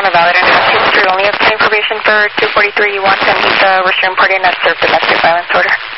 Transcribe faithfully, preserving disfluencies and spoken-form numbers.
on a valid international history, only obtaining probation for two forty-three. You want him. He's a restrained party and has served domestic violence order.